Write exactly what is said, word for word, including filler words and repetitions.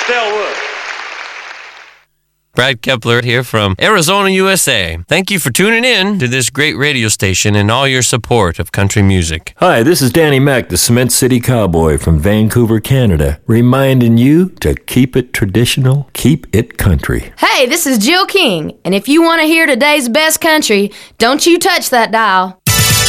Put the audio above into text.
Estelle Wood. Brad Kepler here from Arizona, U S A. Thank you for tuning in to this great radio station and all your support of country music. Hi, this is Danny Mac, the Cement City Cowboy from Vancouver, Canada, reminding you to keep it traditional, keep it country. Hey, this is Jill King, and if you want to hear today's best country, don't you touch that dial.